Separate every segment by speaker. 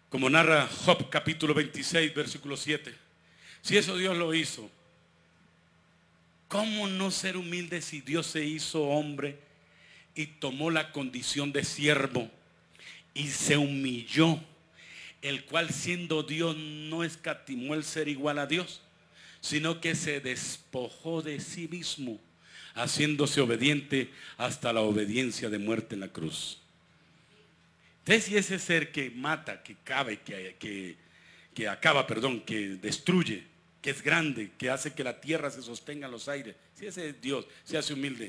Speaker 1: Como narra Job capítulo 26, versículo 7. Si eso Dios lo hizo, ¿cómo no ser humilde si Dios se hizo hombre y tomó la condición de siervo y se humilló, el cual siendo Dios no escatimó el ser igual a Dios, sino que se despojó de sí mismo, haciéndose obediente hasta la obediencia de muerte en la cruz? Entonces, si ese ser que mata, que cabe, que acaba, que destruye, que es grande, que hace que la tierra se sostenga en los aires, si ese es Dios, se hace humilde.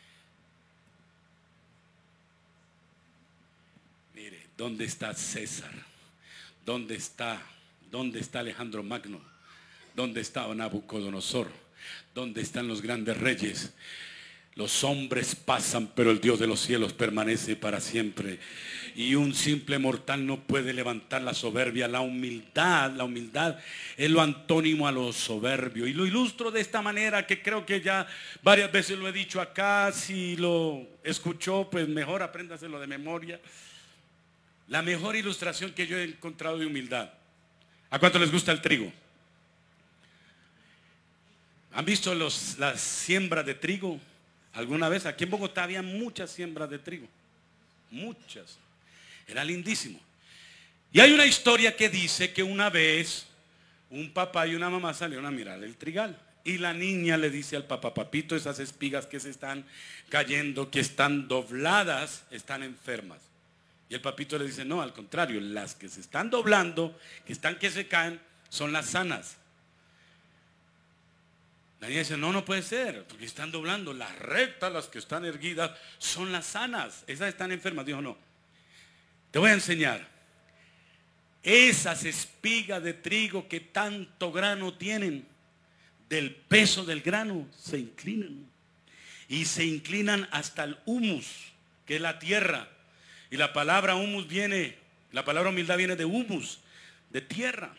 Speaker 1: Mire, ¿dónde está César? ¿Dónde está Alejandro Magno? ¿Dónde está Nabucodonosor? ¿Dónde están los grandes reyes? Los hombres pasan, pero el Dios de los cielos permanece para siempre. Y un simple mortal no puede levantar la soberbia. La humildad es lo antónimo a lo soberbio. Y lo ilustro de esta manera, que creo que ya varias veces lo he dicho acá. Si lo escuchó, pues mejor apréndaselo de memoria. La mejor ilustración que yo he encontrado de humildad. ¿A cuánto les gusta el trigo? ¿Han visto las siembras de trigo? ¿Alguna vez? Aquí en Bogotá había muchas siembras de trigo. Muchas. Era lindísimo. Y hay una historia que dice que una vez un papá y una mamá salieron a mirar el trigal. Y la niña le dice al papá: papito, esas espigas que se están cayendo, que están dobladas, están enfermas. Y el papito le dice: no, al contrario, las que se están doblando, que se caen, son las sanas. La niña dice: no puede ser, porque están doblando. Las rectas, las que están erguidas, son las sanas. Esas están enfermas. Dijo: no, te voy a enseñar. Esas espigas de trigo que tanto grano tienen, del peso del grano, se inclinan. Y se inclinan hasta el humus, que es la tierra. Y la palabra humus la palabra humildad viene de humus, de tierra.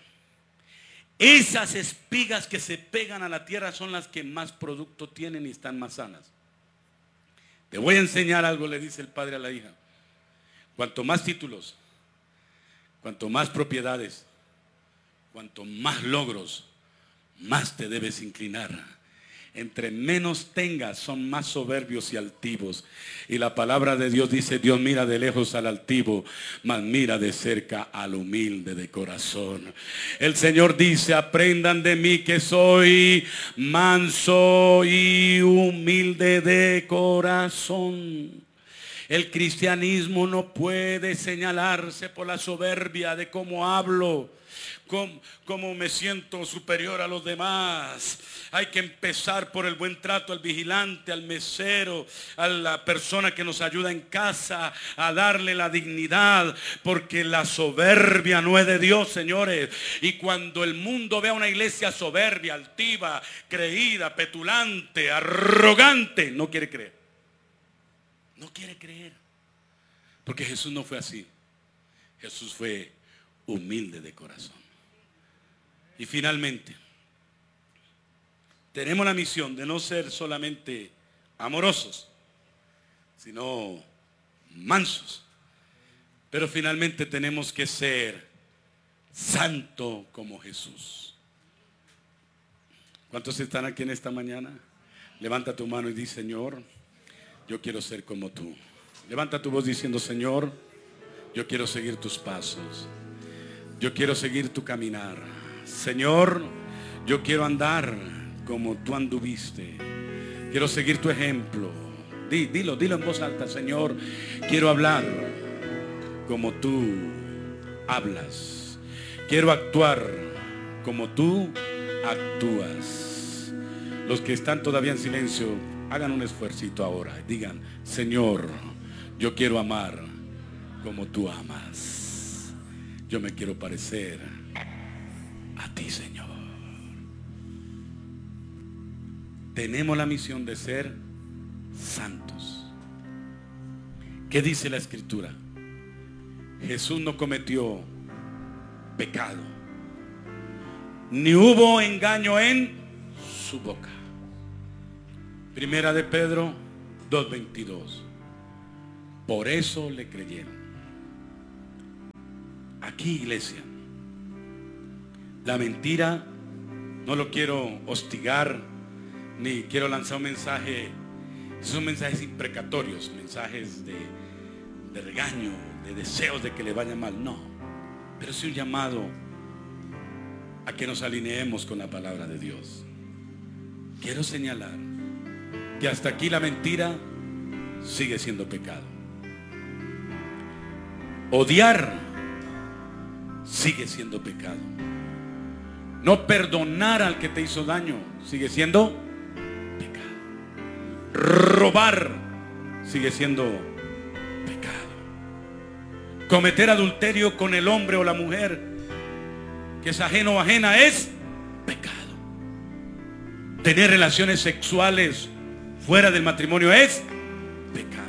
Speaker 1: Esas espigas que se pegan a la tierra son las que más producto tienen y están más sanas. Te voy a enseñar algo, le dice el padre a la hija. Cuanto más títulos, cuanto más propiedades, cuanto más logros, más te debes inclinar. Entre menos tengas, son más soberbios y altivos. Y la palabra de Dios dice: Dios mira de lejos al altivo, mas mira de cerca al humilde de corazón. El Señor dice: aprendan de mí que soy manso y humilde de corazón. El cristianismo no puede señalarse por la soberbia de cómo hablo, cómo me siento superior a los demás. Hay que empezar por el buen trato al vigilante, al mesero, a la persona que nos ayuda en casa, a darle la dignidad, porque la soberbia no es de Dios, señores. Y cuando el mundo vea una iglesia soberbia, altiva, creída, petulante, arrogante, no quiere creer. No quiere creer. Porque Jesús no fue así. Jesús fue humilde de corazón. Y finalmente, tenemos la misión de no ser solamente amorosos, sino mansos. Pero finalmente tenemos que ser santo como Jesús. ¿Cuántos están aquí en esta mañana? Levanta tu mano y di: Señor, yo quiero ser como tú. Levanta tu voz diciendo: Señor, yo quiero seguir tus pasos. Yo quiero seguir tu caminar. Señor, yo quiero andar como tú anduviste. Quiero seguir tu ejemplo. Dilo en voz alta: Señor, quiero hablar como tú hablas. Quiero actuar como tú actúas. Los que están todavía en silencio, hagan un esfuercito ahora. Digan: Señor, yo quiero amar como tú amas. Yo me quiero parecer a ti, Señor. Tenemos la misión de ser santos. ¿Qué dice la Escritura? Jesús no cometió pecado, ni hubo engaño en su boca. Primera de Pedro 2:22. Por eso le creyeron. Aquí, iglesia, la mentira, no lo quiero hostigar, ni quiero lanzar un mensaje. Son mensajes imprecatorios, mensajes de regaño, de deseos de que le vaya mal. No, pero es un llamado a que nos alineemos con la palabra de Dios. Quiero señalar que hasta aquí la mentira sigue siendo pecado. Odiar sigue siendo pecado. No perdonar al que te hizo daño sigue siendo pecado. Robar sigue siendo pecado. Cometer adulterio con el hombre o la mujer que es ajeno o ajena es pecado. Tener relaciones sexuales fuera del matrimonio es pecado.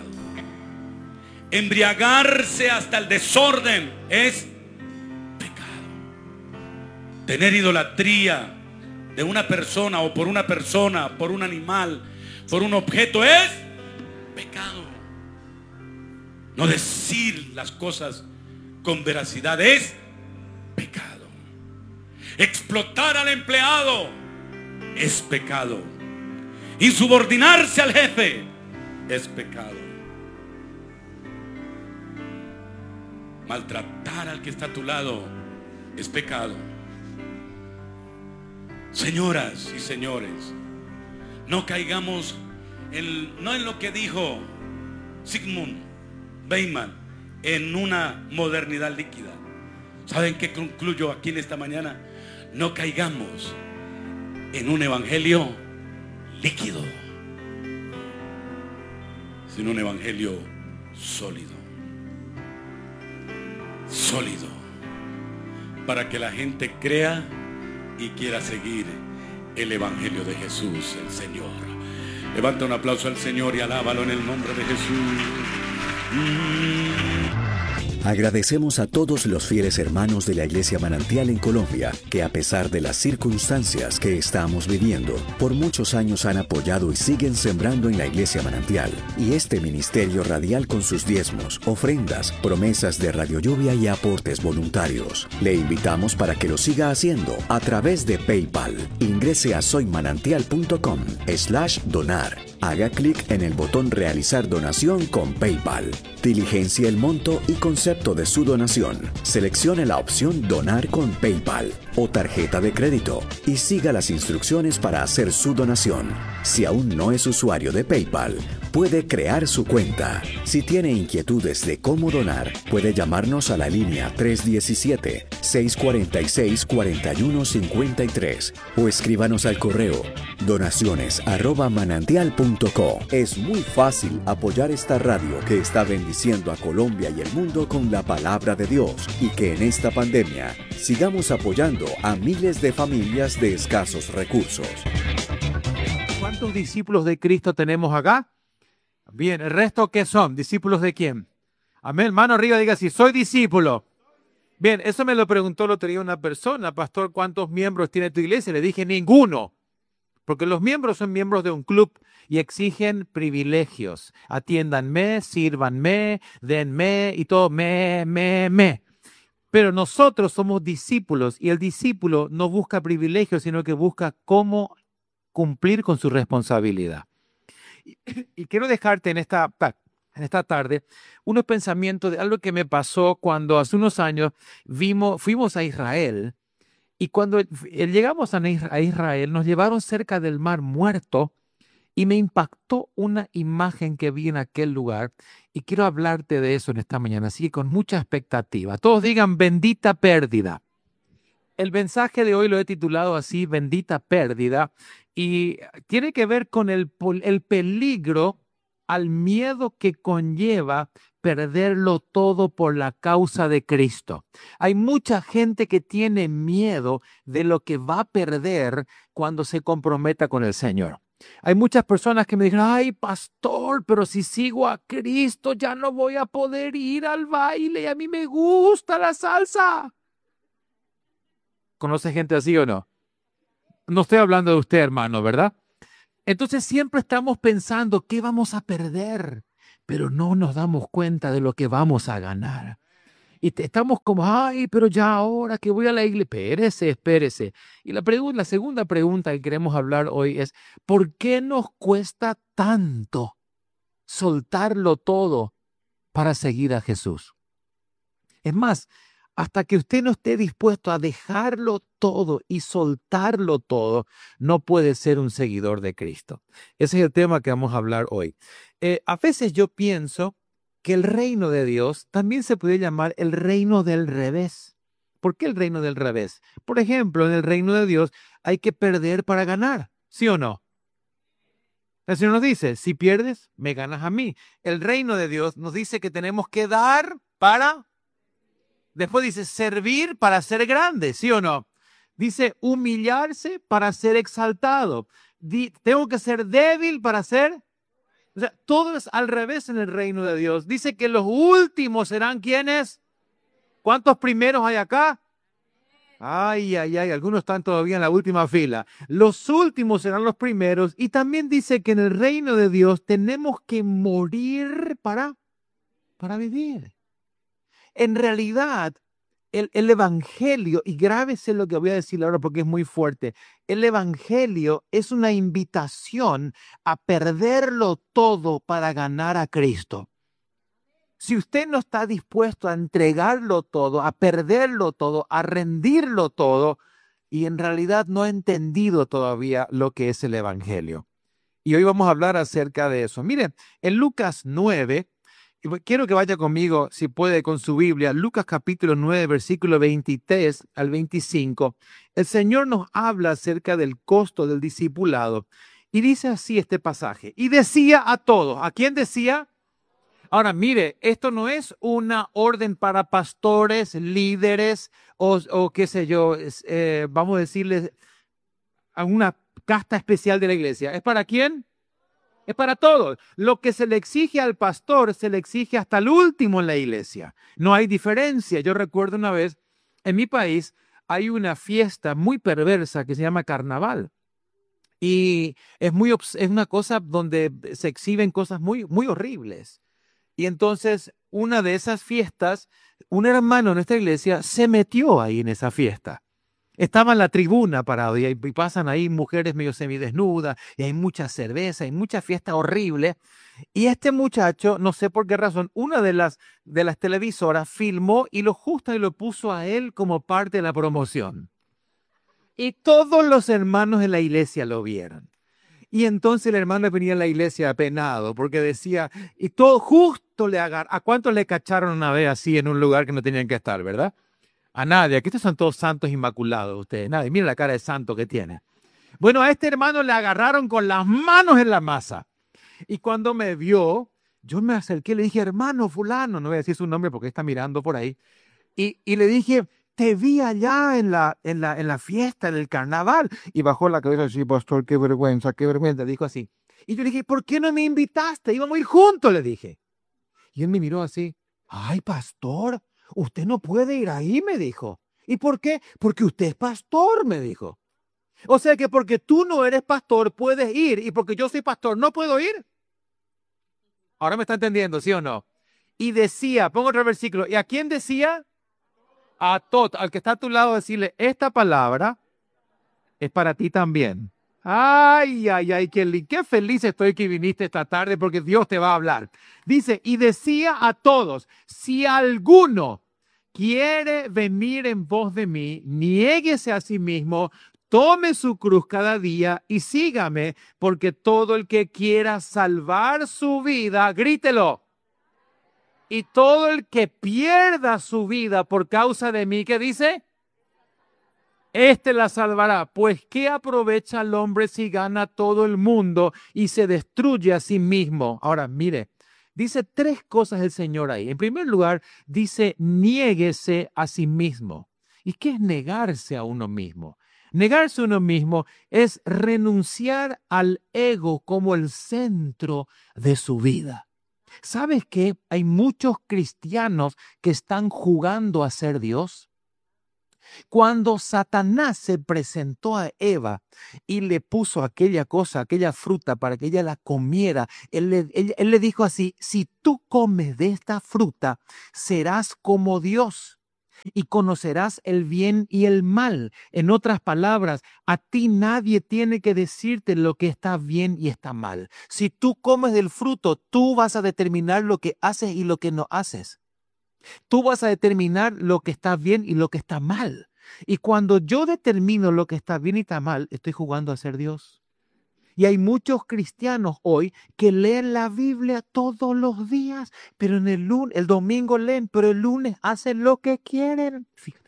Speaker 1: Embriagarse hasta el desorden es pecado. Tener idolatría de una persona o por una persona, por un animal, por un objeto es pecado. No decir las cosas con veracidad es pecado. Explotar al empleado es pecado. Insubordinarse al jefe es pecado. Maltratar al que está a tu lado es pecado. Señoras y señores, no caigamos no en lo que dijo Sigmund Bauman, en una modernidad líquida. ¿Saben qué concluyo aquí en esta mañana? No caigamos en un evangelio líquido, sino un evangelio sólido. Sólido, para que la gente crea y quiera seguir el evangelio de Jesús, el Señor. Levanta un aplauso al Señor y alábalo en el nombre de Jesús.
Speaker 2: Agradecemos a todos los fieles hermanos de la Iglesia Manantial en Colombia, que a pesar de las circunstancias que estamos viviendo, por muchos años han apoyado y siguen sembrando en la Iglesia Manantial y este ministerio radial con sus diezmos, ofrendas, promesas de Radio Lluvia y aportes voluntarios. Le invitamos para que lo siga haciendo a través de PayPal. Ingrese a soymanantial.com/donar. Haga clic en el botón Realizar donación con PayPal. Diligencia el monto y concepto de su donación. Seleccione la opción Donar con PayPal o tarjeta de crédito y siga las instrucciones para hacer su donación. Si aún no es usuario de PayPal, puede crear su cuenta. Si tiene inquietudes de cómo donar, puede llamarnos a la línea 317-646-4153 o escríbanos al correo donaciones@manantial.co. Es muy fácil apoyar esta radio que está bendiciendo a Colombia y el mundo con la palabra de Dios, y que en esta pandemia sigamos apoyando a miles de familias de escasos recursos.
Speaker 3: ¿Cuántos discípulos de Cristo tenemos acá? Bien, ¿el resto qué son? ¿Discípulos de quién? Amén, mano arriba, diga si soy discípulo. Bien, eso me lo preguntó el otro día una persona: pastor, ¿cuántos miembros tiene tu iglesia? Le dije, ninguno. Porque los miembros son miembros de un club y exigen privilegios. Atiéndanme, sírvanme, denme y todo me. Pero nosotros somos discípulos y el discípulo no busca privilegios, sino que busca cómo cumplir con su responsabilidad. Y quiero dejarte en esta tarde unos pensamientos de algo que me pasó cuando hace unos años fuimos a Israel. Y cuando llegamos a Israel, nos llevaron cerca del Mar Muerto y me impactó una imagen que vi en aquel lugar. Y quiero hablarte de eso en esta mañana, así que con mucha expectativa. Todos digan bendita pérdida. El mensaje de hoy lo he titulado así, bendita pérdida, y tiene que ver con el peligro al miedo que conlleva perderlo todo por la causa de Cristo. Hay mucha gente que tiene miedo de lo que va a perder cuando se comprometa con el Señor. Hay muchas personas que me dicen, ay, pastor, pero si sigo a Cristo ya no voy a poder ir al baile y a mí me gusta la salsa. ¿Conoce gente así o no? No estoy hablando de usted, hermano, ¿verdad? Entonces siempre estamos pensando qué vamos a perder, pero no nos damos cuenta de lo que vamos a ganar. estamos como, ay, pero ya ahora que voy a la iglesia, espérese, espérese. Y la segunda pregunta que queremos hablar hoy es, ¿por qué nos cuesta tanto soltarlo todo para seguir a Jesús? Es más, hasta que usted no esté dispuesto a dejarlo todo y soltarlo todo, no puede ser un seguidor de Cristo. Ese es el tema que vamos a hablar hoy. A veces yo pienso que el reino de Dios también se puede llamar el reino del revés. ¿Por qué el reino del revés? Por ejemplo, en el reino de Dios hay que perder para ganar, ¿sí o no? El Señor nos dice, si pierdes, me ganas a mí. El reino de Dios nos dice que tenemos que dar para... Después dice servir para ser grande, ¿sí o no? Dice humillarse para ser exaltado. Tengo que ser débil para ser... O sea, todo es al revés en el reino de Dios. Dice que los últimos serán ¿quiénes? ¿Cuántos primeros hay acá? Ay, ay, ay, algunos están todavía en la última fila. Los últimos serán los primeros. Y también dice que en el reino de Dios tenemos que morir para vivir. En realidad, el evangelio, y grábese lo que voy a decir ahora porque es muy fuerte, el evangelio es una invitación a perderlo todo para ganar a Cristo. Si usted no está dispuesto a entregarlo todo, a perderlo todo, a rendirlo todo, y en realidad no ha entendido todavía lo que es el evangelio. Y hoy vamos a hablar acerca de eso. Miren, en Lucas 9, quiero que vaya conmigo, si puede, con su Biblia, Lucas capítulo 9, versículo 23 al 25. El Señor nos habla acerca del costo del discipulado. Y dice así este pasaje. Y decía a todos. ¿A quién decía? Ahora, mire, esto no es una orden para pastores, líderes o qué sé yo, vamos a decirles a una casta especial de la iglesia. ¿Es para quién? Es para todos. Lo que se le exige al pastor se le exige hasta el último en la iglesia. No hay diferencia. Yo recuerdo una vez, en mi país hay una fiesta muy perversa que se llama carnaval. Y es una cosa donde se exhiben cosas muy, muy horribles. Y entonces, una de esas fiestas, un hermano de nuestra iglesia se metió ahí en esa fiesta. Estaba en la tribuna parado y pasan ahí mujeres medio semidesnudas y hay mucha cerveza y mucha fiesta horrible. Y este muchacho, no sé por qué razón, una de las televisoras filmó y lo justo y lo puso a él como parte de la promoción. Y todos los hermanos de la iglesia lo vieron. Y entonces el hermano venía a la iglesia apenado porque decía, y todo justo le agarra. ¿A cuántos le cacharon una vez así en un lugar que no tenían que estar, verdad? A nadie. Aquí estos son todos santos inmaculados ustedes. Nadie. Miren la cara de santo que tiene. Bueno, a este hermano le agarraron con las manos en la masa. Y cuando me vio, yo me acerqué, le dije, hermano fulano, no voy a decir su nombre porque está mirando por ahí. Y le dije, te vi allá en la fiesta, en el carnaval. Y bajó la cabeza así, pastor, qué vergüenza, dijo así. Y yo le dije, ¿por qué no me invitaste? Íbamos a ir juntos, le dije. Y él me miró así, ay, pastor, usted no puede ir ahí, me dijo. ¿Y por qué? Porque usted es pastor, me dijo. O sea que porque tú no eres pastor, puedes ir. Y porque yo soy pastor, no puedo ir. Ahora me está entendiendo, ¿sí o no? Y decía, pongo otro versículo, ¿y a quién decía? A todo, al que está a tu lado, decirle, esta palabra es para ti también. Ay, ay, ay, qué feliz estoy que viniste esta tarde porque Dios te va a hablar. Dice, y decía a todos, si alguno quiere venir en pos de mí, niéguese a sí mismo, tome su cruz cada día y sígame, porque todo el que quiera salvar su vida, grítelo. Y todo el que pierda su vida por causa de mí, ¿qué dice? Este la salvará. Pues ¿qué aprovecha el hombre si gana todo el mundo y se destruye a sí mismo? Ahora, mire, dice tres cosas el Señor ahí. En primer lugar, dice, niéguese a sí mismo. ¿Y qué es negarse a uno mismo? Negarse a uno mismo es renunciar al ego como el centro de su vida. ¿Sabes qué? Hay muchos cristianos que están jugando a ser Dios. Cuando Satanás se presentó a Eva y le puso aquella cosa, aquella fruta para que ella la comiera, él le dijo así: si tú comes de esta fruta, serás como Dios y conocerás el bien y el mal. En otras palabras, a ti nadie tiene que decirte lo que está bien y está mal. Si tú comes del fruto, tú vas a determinar lo que haces y lo que no haces. Tú vas a determinar lo que está bien y lo que está mal. Y cuando yo determino lo que está bien y está mal, estoy jugando a ser Dios. Y hay muchos cristianos hoy que leen la Biblia todos los días, pero el domingo leen, pero el lunes hacen lo que quieren. Fíjate.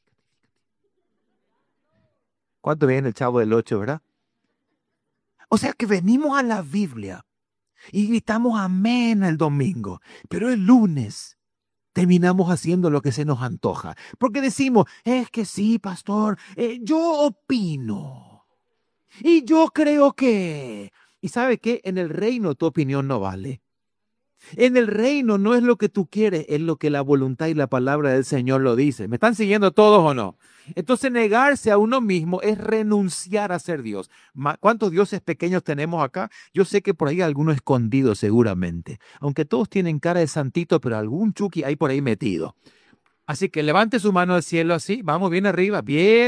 Speaker 3: ¿Cuánto viene el Chavo del 8, verdad? O sea que venimos a la Biblia y gritamos amén el domingo, pero el lunes terminamos haciendo lo que se nos antoja. Porque decimos: es que sí, pastor, yo opino. Y yo creo que... ¿Y sabe qué? En el reino tu opinión no vale. En el reino no es lo que tú quieres, es lo que la voluntad y la palabra del Señor lo dice. ¿Me están siguiendo todos o no? Entonces negarse a uno mismo es renunciar a ser Dios. ¿Cuántos dioses pequeños tenemos acá? Yo sé que por ahí hay alguno escondido seguramente. Aunque todos tienen cara de santito, pero algún chuki hay por ahí metido. Así que levante su mano al cielo así, vamos bien arriba,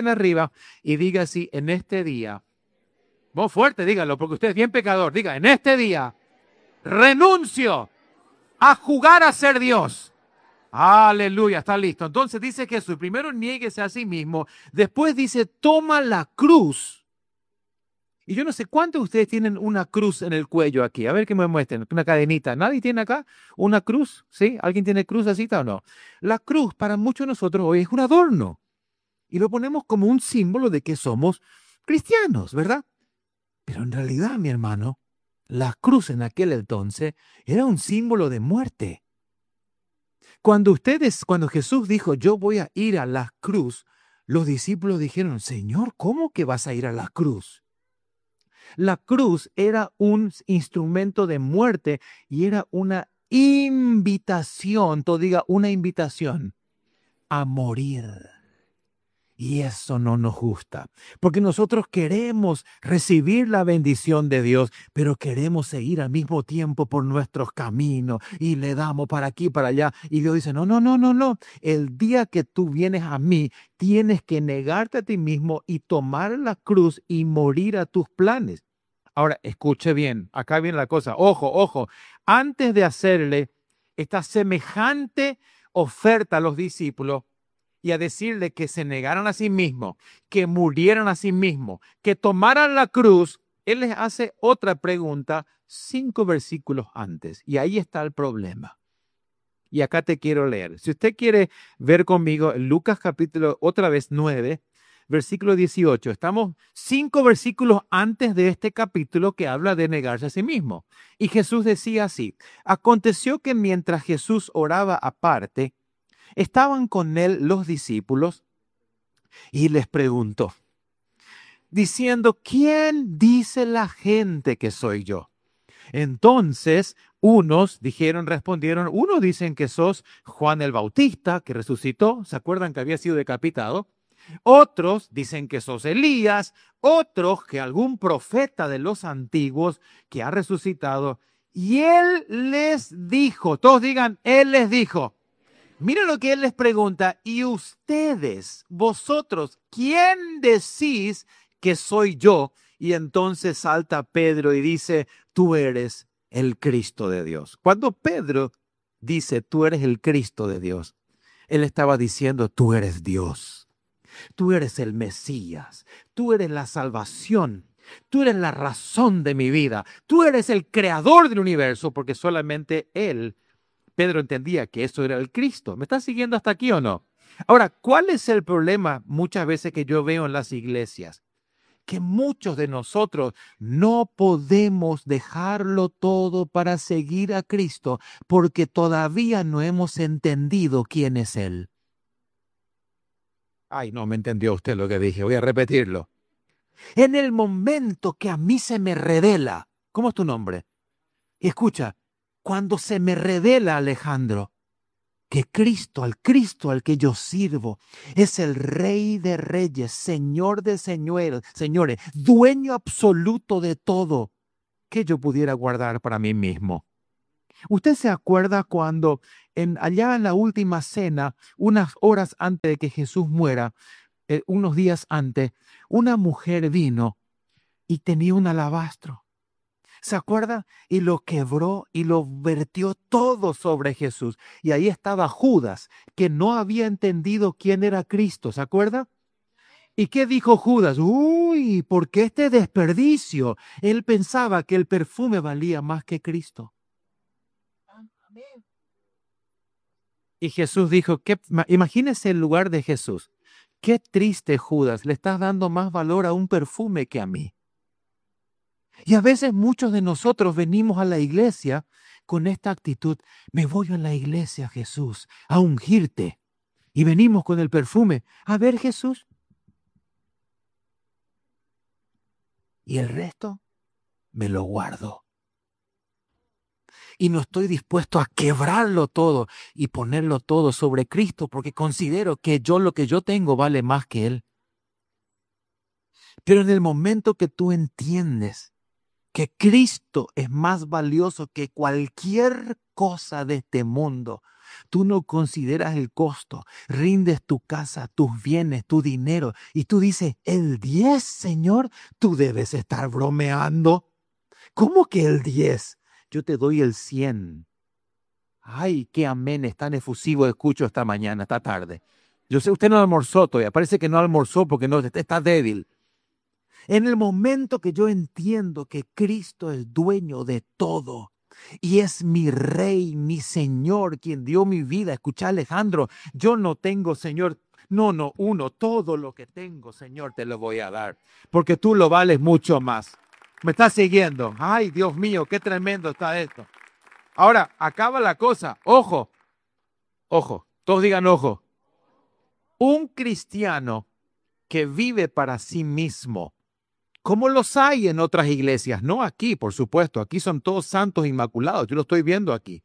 Speaker 3: y diga así: en este día. Vos fuerte, dígalo, porque usted es bien pecador. Diga: en este día renuncio a jugar a ser Dios. Aleluya, está listo. Entonces dice Jesús: primero niéguese a sí mismo, después dice: toma la cruz. Y yo no sé cuántos de ustedes tienen una cruz en el cuello aquí. A ver que me muestren, una cadenita. ¿Nadie tiene acá una cruz? ¿Sí? ¿Alguien tiene cruz así o no? La cruz para muchos de nosotros hoy es un adorno. Y lo ponemos como un símbolo de que somos cristianos, ¿verdad? Pero en realidad, mi hermano, la cruz en aquel entonces era un símbolo de muerte. Cuando Jesús dijo: yo voy a ir a la cruz, los discípulos dijeron: Señor, ¿cómo que vas a ir a la cruz? La cruz era un instrumento de muerte y era una invitación, todo diga una invitación, a morir. Y eso no nos gusta, porque nosotros queremos recibir la bendición de Dios, pero queremos seguir al mismo tiempo por nuestros caminos y le damos para aquí, para allá. Y Dios dice: no, no, no, no, no. El día que tú vienes a mí, tienes que negarte a ti mismo y tomar la cruz y morir a tus planes. Ahora, escuche bien, acá viene la cosa. Ojo, ojo. Antes de hacerle esta semejante oferta a los discípulos, y a decirle que se negaran a sí mismos, que murieran a sí mismos, que tomaran la cruz, Él les hace otra pregunta 5 versículos antes. Y ahí está el problema. Y acá te quiero leer. Si usted quiere ver conmigo Lucas capítulo, otra vez 9, versículo 18. Estamos 5 versículos antes de este capítulo que habla de negarse a sí mismo. Y Jesús decía así: aconteció que mientras Jesús oraba aparte, estaban con él los discípulos y les preguntó, diciendo: ¿quién dice la gente que soy yo? Entonces unos respondieron, unos dicen que sos Juan el Bautista, que resucitó, ¿se acuerdan que había sido decapitado? Otros dicen que sos Elías, otros que algún profeta de los antiguos que ha resucitado. Y él les dijo, todos digan, él les dijo. Miren lo que él les pregunta: ¿y ustedes, vosotros, quién decís que soy yo? Y entonces salta Pedro y dice: tú eres el Cristo de Dios. Cuando Pedro dice: tú eres el Cristo de Dios, él estaba diciendo: tú eres Dios. Tú eres el Mesías. Tú eres la salvación. Tú eres la razón de mi vida. Tú eres el creador del universo, porque solamente él, Pedro, entendía que eso era el Cristo. ¿Me estás siguiendo hasta aquí o no? Ahora, ¿cuál es el problema muchas veces que yo veo en las iglesias? Que muchos de nosotros no podemos dejarlo todo para seguir a Cristo porque todavía no hemos entendido quién es Él. Ay, no me entendió usted lo que dije. Voy a repetirlo. En el momento que a mí se me revela, ¿cómo es tu nombre? Escucha, cuando se me revela, Alejandro, que Cristo al que yo sirvo, es el Rey de reyes, Señor de señores, dueño absoluto de todo que yo pudiera guardar para mí mismo. ¿Usted se acuerda cuando allá en la última cena, unas horas antes de que Jesús muera, unos días antes, una mujer vino y tenía un alabastro? ¿Se acuerda? Y lo quebró y lo vertió todo sobre Jesús. Y ahí estaba Judas, que no había entendido quién era Cristo. ¿Se acuerda? ¿Y qué dijo Judas? Uy, ¿por qué este desperdicio? Él pensaba que el perfume valía más que Cristo. Y Jesús dijo, imagínese el lugar de Jesús. Qué triste, Judas, le estás dando más valor a un perfume que a mí. Y a veces muchos de nosotros venimos a la iglesia con esta actitud. Me voy a la iglesia, Jesús, a ungirte. Y venimos con el perfume. A ver, Jesús. Y el resto me lo guardo. Y no estoy dispuesto a quebrarlo todo y ponerlo todo sobre Cristo porque considero que lo que yo tengo vale más que Él. Pero en el momento que tú entiendes que Cristo es más valioso que cualquier cosa de este mundo, tú no consideras el costo, rindes tu casa, tus bienes, tu dinero y tú dices, el 10, Señor, tú debes estar bromeando. ¿Cómo que el 10? Yo te doy el 100. Ay, qué aménes tan efusivo escucho esta mañana, esta tarde. Yo sé, usted no almorzó todavía, parece que no almorzó porque no está débil. En el momento que yo entiendo que Cristo es dueño de todo y es mi Rey, mi Señor, quien dio mi vida. Escucha, Alejandro, yo no tengo, Señor, todo lo que tengo, Señor, te lo voy a dar, porque tú lo vales mucho más. ¿Me estás siguiendo? Ay, Dios mío, qué tremendo está esto. Ahora, acaba la cosa. Ojo, todos digan ojo. Un cristiano que vive para sí mismo, como los hay en otras iglesias, no aquí, por supuesto, aquí son todos santos inmaculados, yo lo estoy viendo aquí.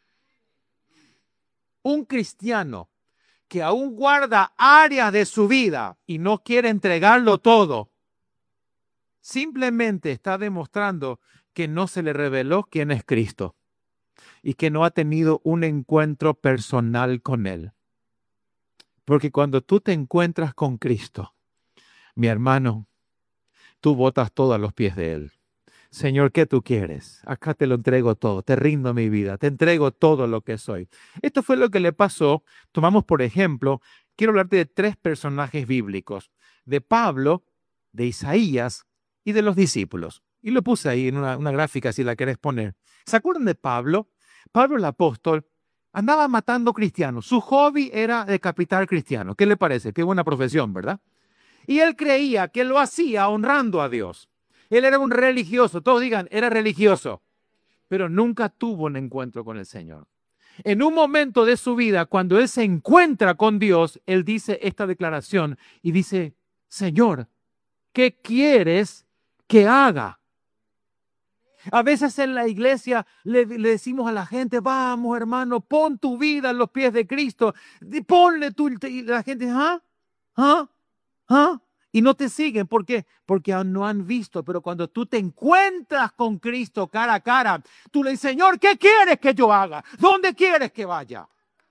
Speaker 3: Un cristiano que aún guarda áreas de su vida y no quiere entregarlo todo, simplemente está demostrando que no se le reveló quién es Cristo y que no ha tenido un encuentro personal con Él. Porque cuando tú te encuentras con Cristo, mi hermano, tú botas todo a los pies de Él. Señor, ¿qué tú quieres? Acá te lo entrego todo, te rindo mi vida, te entrego todo lo que soy. Esto fue lo que le pasó. Tomamos, por ejemplo, quiero hablarte de 3 personajes bíblicos, de Pablo, de Isaías y de los discípulos. Y lo puse ahí en una gráfica si la querés poner. ¿Se acuerdan de Pablo? Pablo el apóstol andaba matando cristianos. Su hobby era decapitar cristianos. ¿Qué le parece? Qué buena profesión, ¿verdad? Y él creía que lo hacía honrando a Dios. Él era un religioso. Todos digan, era religioso. Pero nunca tuvo un encuentro con el Señor. En un momento de su vida, cuando él se encuentra con Dios, él dice esta declaración y dice, Señor, ¿qué quieres que haga? A veces en la iglesia le decimos a la gente, vamos hermano, pon tu vida en los pies de Cristo. Ponle tú. Y la gente, y no te siguen. ¿Por qué? Porque aún no han visto. Pero cuando tú te encuentras con Cristo cara a cara, tú le dices, Señor, ¿qué quieres que yo haga? ¿Dónde quieres que vaya?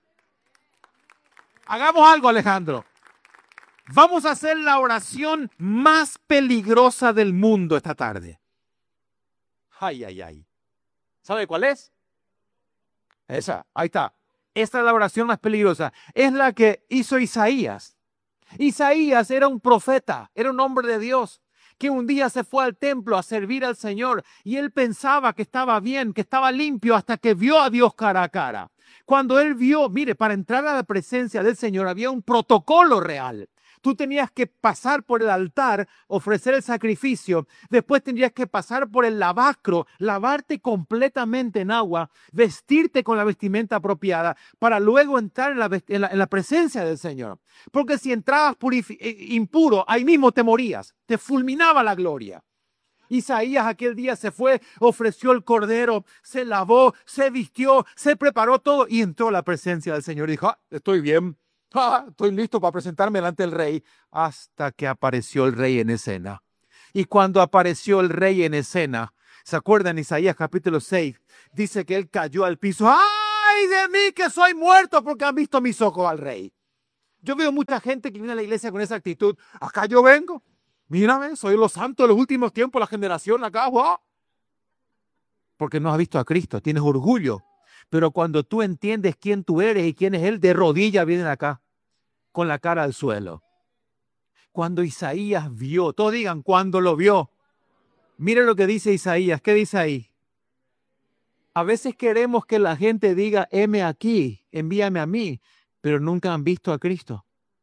Speaker 3: Hagamos algo, Alejandro. Vamos a hacer la oración más peligrosa del mundo esta tarde. Ay. ¿Sabe cuál es? Esa, ahí está. Esta es la oración más peligrosa. Es la que hizo Isaías. Isaías era un profeta, era un hombre de Dios, que un día se fue al templo a servir al Señor y él pensaba que estaba bien, que estaba limpio hasta que vio a Dios cara a cara. Cuando él vio, mire, para entrar a la presencia del Señor había un protocolo real. Tú tenías que pasar por el altar, ofrecer el sacrificio. Después tendrías que pasar por el lavacro, lavarte completamente en agua, vestirte con la vestimenta apropiada para luego entrar en la presencia del Señor. Porque si entrabas impuro, ahí mismo te morías, te fulminaba la gloria. Isaías aquel día se fue, ofreció el cordero, se lavó, se vistió, se preparó todo y entró a la presencia del Señor. Y dijo, estoy bien, estoy listo para presentarme delante del rey. Hasta que apareció el rey en escena. Y cuando apareció el rey en escena, ¿se acuerdan? Isaías capítulo 6, dice que él cayó al piso. ¡Ay de mí que soy muerto porque han visto mis ojos al rey! Yo veo mucha gente que viene a la iglesia con esa actitud. Acá yo vengo. Mírame, soy los santos de los últimos tiempos, la generación acá. ¡Wow! Porque no has visto a Cristo, tienes orgullo. Pero cuando tú entiendes quién tú eres y quién es Él, de rodillas vienen acá, con la cara al suelo. Cuando Isaías vio, todos digan, cuando lo vio. Miren lo que dice Isaías. ¿Qué dice ahí? A veces queremos que la gente diga, heme aquí, envíame a mí, pero nunca han visto a Cristo.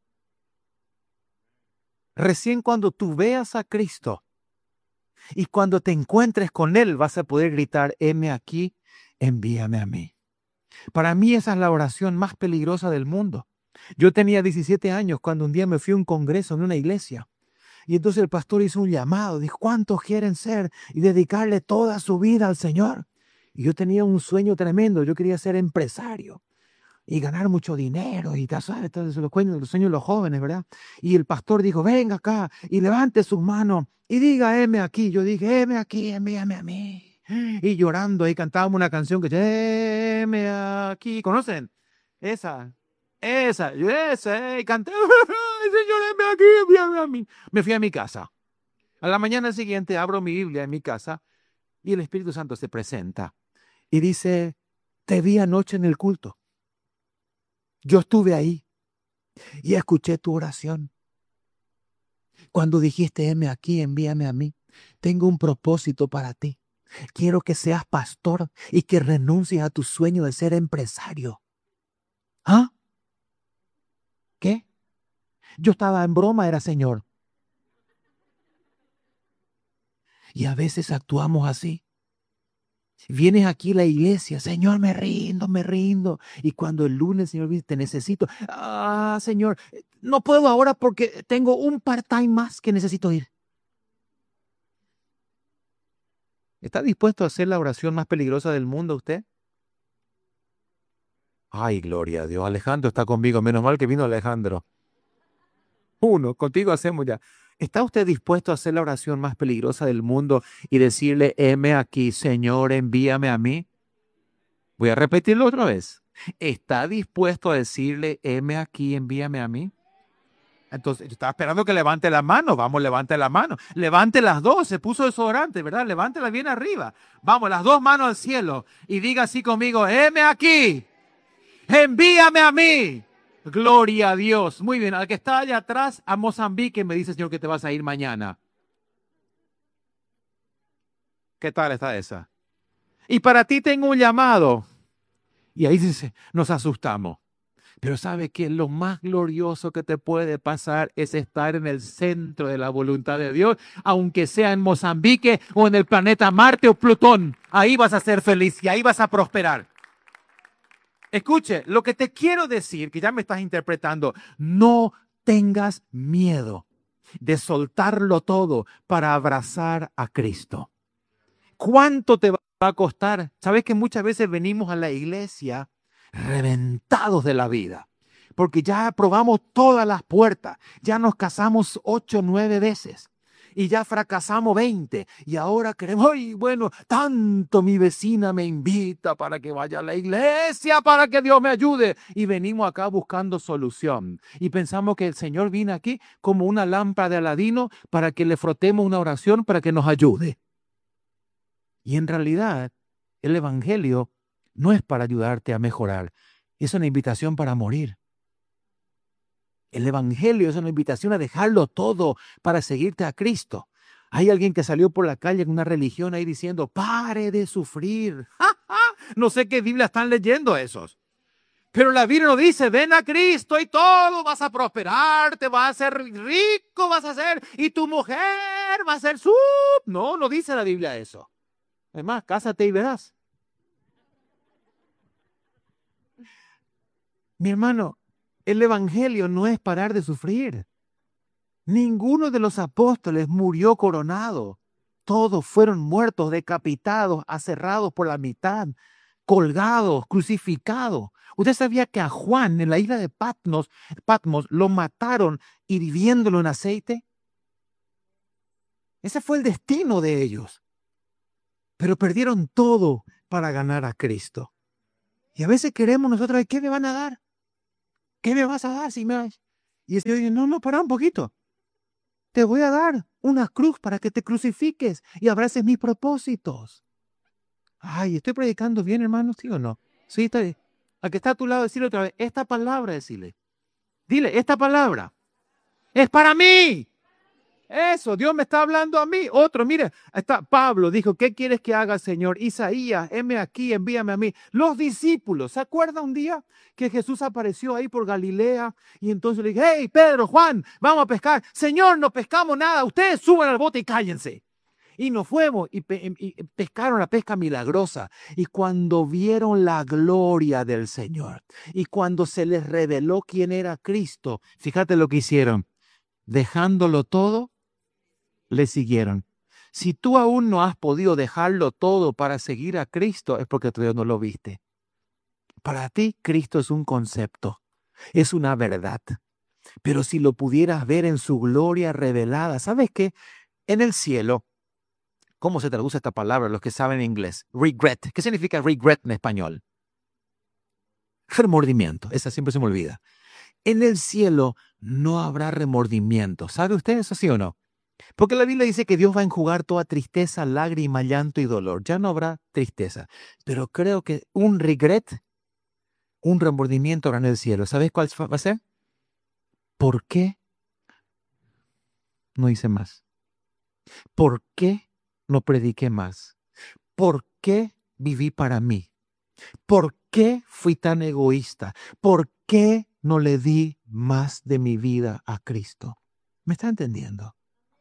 Speaker 3: Recién cuando tú veas a Cristo y cuando te encuentres con Él vas a poder gritar, heme aquí, envíame a mí. Para mí esa es la oración más peligrosa del mundo. Yo tenía 17 años cuando un día me fui a un congreso en una iglesia y entonces el pastor hizo un llamado, dijo, ¿cuántos quieren ser y dedicarle toda su vida al Señor? Y yo tenía un sueño tremendo, yo quería ser empresario y ganar mucho dinero y ¿sabes? Entonces los sueños de los jóvenes, ¿verdad? Y el pastor dijo, venga acá y levante sus manos y diga, heme aquí. Yo dije, heme aquí, envíame a mí. Y llorando ahí cantábamos una canción que dice, heme aquí. ¿Conocen? Esa. Y canté, Señor, heme aquí, envíame a mí. Me fui a mi casa. A la mañana siguiente abro mi Biblia en mi casa y el Espíritu Santo se presenta y dice, te vi anoche en el culto. Yo estuve ahí y escuché tu oración. Cuando dijiste, heme aquí, envíame a mí, tengo un propósito para ti. Quiero que seas pastor y que renuncies a tu sueño de ser empresario. ¿Ah? ¿Qué? Yo estaba en broma, era Señor. Y a veces actuamos así. Vienes aquí a la iglesia, Señor, me rindo. Y cuando el lunes, Señor, dice, te necesito. Señor, no puedo ahora porque tengo un part-time más que necesito ir. ¿Está dispuesto a hacer la oración más peligrosa del mundo usted? Ay, gloria a Dios. Alejandro está conmigo. Menos mal que vino Alejandro. Contigo hacemos ya. ¿Está usted dispuesto a hacer la oración más peligrosa del mundo y decirle, heme aquí, Señor, envíame a mí? Voy a repetirlo otra vez. ¿Está dispuesto a decirle, heme aquí, envíame a mí? Entonces, yo estaba esperando que levante la mano. Vamos, levante la mano. Levante las dos. Se puso desodorante, ¿verdad? Levántela bien arriba. Vamos, las dos manos al cielo. Y diga así conmigo, heme aquí, envíame a mí. Gloria a Dios. Muy bien, al que está allá atrás, a Mozambique, me dice, Señor, que te vas a ir mañana. ¿Qué tal está esa? Y para ti tengo un llamado. Y ahí dice, nos asustamos. Pero ¿sabe qué? Lo más glorioso que te puede pasar es estar en el centro de la voluntad de Dios, aunque sea en Mozambique o en el planeta Marte o Plutón. Ahí vas a ser feliz y ahí vas a prosperar. Escuche, lo que te quiero decir, que ya me estás interpretando, no tengas miedo de soltarlo todo para abrazar a Cristo. ¿Cuánto te va a costar? Sabes que muchas veces venimos a la iglesia reventados de la vida, porque ya probamos todas las puertas, ya nos casamos 8 o 9 veces. Y ya fracasamos 20 y ahora queremos, ay, bueno, tanto mi vecina me invita para que vaya a la iglesia, para que Dios me ayude. Y venimos acá buscando solución. Y pensamos que el Señor viene aquí como una lámpara de Aladino para que le frotemos una oración para que nos ayude. Y en realidad, el Evangelio no es para ayudarte a mejorar, es una invitación para morir. El Evangelio es una invitación a dejarlo todo para seguirte a Cristo. Hay alguien que salió por la calle en una religión ahí diciendo, pare de sufrir. No sé qué Biblia están leyendo esos. Pero la Biblia nos dice, ven a Cristo y todo, vas a prosperar, te vas a hacer rico, vas a ser, y tu mujer va a ser su... No, no dice la Biblia eso. Además, cásate y verás. Mi hermano, el Evangelio no es parar de sufrir. Ninguno de los apóstoles murió coronado. Todos fueron muertos, decapitados, aserrados por la mitad, colgados, crucificados. ¿Usted sabía que a Juan en la isla de Patmos lo mataron hirviéndolo en aceite? Ese fue el destino de ellos. Pero perdieron todo para ganar a Cristo. Y a veces queremos nosotros, ¿qué me van a dar? ¿Qué me vas a dar? Y el Señor dice, no, para un poquito. Te voy a dar una cruz para que te crucifiques y abraces mis propósitos. Ay, ¿estoy predicando bien, hermano? ¿Sí o no? Sí, está bien. Al que está a tu lado, decirle otra vez, esta palabra, decirle. Dile, esta palabra es para mí. Eso, Dios me está hablando a mí. Otro, mire, está Pablo dijo, ¿qué quieres que haga, Señor? Isaías, heme aquí, envíame a mí. Los discípulos, ¿se acuerda un día que Jesús apareció ahí por Galilea? Y entonces le dije, hey, Pedro, Juan, vamos a pescar. Señor, no pescamos nada, ustedes suban al bote y cállense. Y nos fuimos y pescaron la pesca milagrosa. Y cuando vieron la gloria del Señor y cuando se les reveló quién era Cristo, fíjate lo que hicieron. Dejándolo todo, le siguieron. Si tú aún no has podido dejarlo todo para seguir a Cristo, es porque todavía no lo viste. Para ti, Cristo es un concepto, es una verdad. Pero si lo pudieras ver en su gloria revelada, ¿sabes qué? En el cielo, ¿cómo se traduce esta palabra? Los que saben inglés. Regret. ¿Qué significa regret en español? Remordimiento. Esa siempre se me olvida. En el cielo no habrá remordimiento. ¿Sabe usted eso, sí o no? Porque la Biblia dice que Dios va a enjugar toda tristeza, lágrima, llanto y dolor. Ya no habrá tristeza. Pero creo que un regret, un remordimiento habrá en el cielo. ¿Sabes cuál va a ser? ¿Por qué no hice más? ¿Por qué no prediqué más? ¿Por qué viví para mí? ¿Por qué fui tan egoísta? ¿Por qué no le di más de mi vida a Cristo? ¿Me está entendiendo?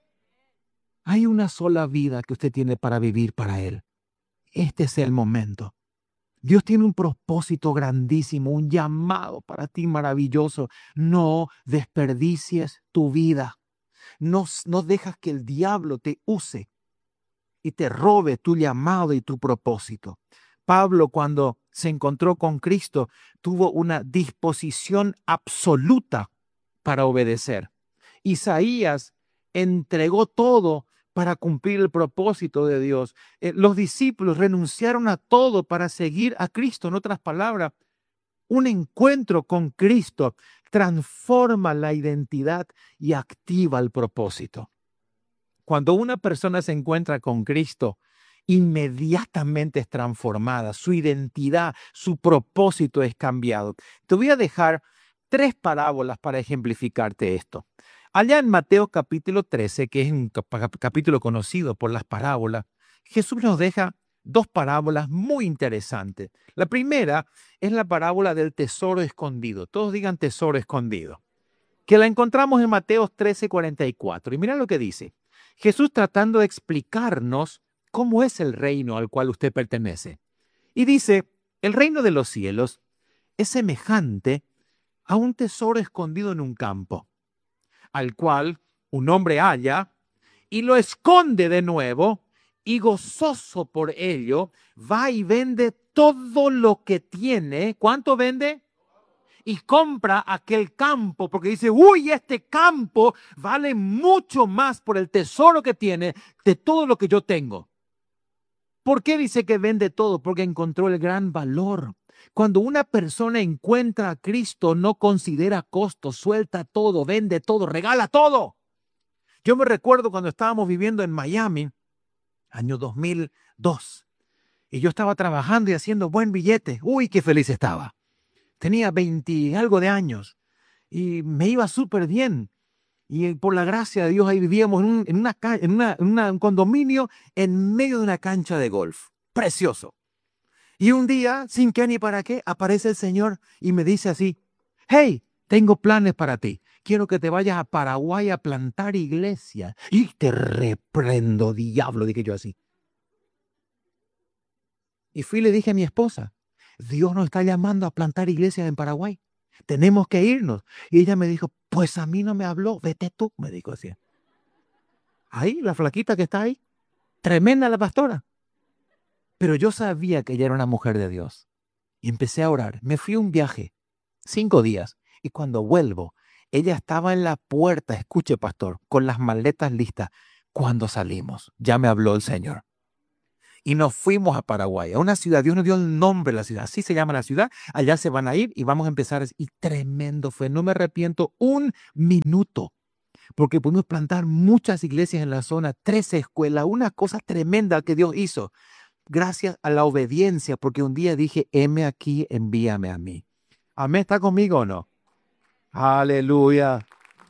Speaker 3: Hay una sola vida que usted tiene para vivir para Él. Este es el momento. Dios tiene un propósito grandísimo, un llamado para ti maravilloso. No desperdicies tu vida. No dejas que el diablo te use y te robe tu llamado y tu propósito. Pablo, cuando se encontró con Cristo, tuvo una disposición absoluta para obedecer. Isaías entregó todo para cumplir el propósito de Dios. Los discípulos renunciaron a todo para seguir a Cristo. En otras palabras, un encuentro con Cristo transforma la identidad y activa el propósito. Cuando una persona se encuentra con Cristo, inmediatamente es transformada. Su identidad, su propósito es cambiado. Te voy a dejar 3 parábolas para ejemplificarte esto. Allá en Mateo capítulo 13, que es un capítulo conocido por las parábolas, Jesús nos deja 2 parábolas muy interesantes. La primera es la parábola del tesoro escondido. Todos digan tesoro escondido. Que la encontramos en Mateo 13:44. Y mira lo que dice. Jesús tratando de explicarnos cómo es el reino al cual usted pertenece. Y dice, el reino de los cielos es semejante a un tesoro escondido en un campo, al cual un hombre halla y lo esconde de nuevo y gozoso por ello va y vende todo lo que tiene. ¿Cuánto vende? Y compra aquel campo porque dice, uy, este campo vale mucho más por el tesoro que tiene de todo lo que yo tengo. ¿Por qué dice que vende todo? Porque encontró el gran valor. Cuando una persona encuentra a Cristo, no considera costo, suelta todo, vende todo, regala todo. Yo me recuerdo cuando estábamos viviendo en Miami, año 2002, y yo estaba trabajando y haciendo buen billete. Uy, qué feliz estaba. Tenía 20 y algo de años y me iba súper bien. Y por la gracia de Dios ahí vivíamos en un condominio en medio de una cancha de golf. Precioso. Y un día, sin qué ni para qué, aparece el Señor y me dice así, hey, tengo planes para ti. Quiero que te vayas a Paraguay a plantar iglesia. Y te reprendo, diablo, dije yo así. Y fui y le dije a mi esposa, Dios nos está llamando a plantar iglesias en Paraguay. Tenemos que irnos. Y ella me dijo, pues a mí no me habló, vete tú, me dijo así. Ahí, la flaquita que está ahí. Tremenda la pastora. Pero yo sabía que ella era una mujer de Dios. Y empecé a orar. Me fui a un viaje, 5 días. Y cuando vuelvo, ella estaba en la puerta, escuche pastor, con las maletas listas. Cuando salimos, ya me habló el Señor. Y nos fuimos a Paraguay, a una ciudad. Dios nos dio el nombre de la ciudad. Así se llama la ciudad. Allá se van a ir y vamos a empezar. Y tremendo fue. No me arrepiento un minuto. Porque pudimos plantar muchas iglesias en la zona, 13 escuelas, una cosa tremenda que Dios hizo. Gracias a la obediencia, porque un día dije, heme aquí, envíame a mí. Amén, ¿está conmigo o no? Aleluya.